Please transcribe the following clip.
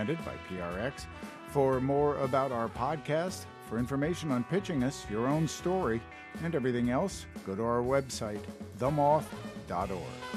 presented by PRX. For more about our podcast, for information on pitching us your own story, and everything else, go to our website, themoth.org.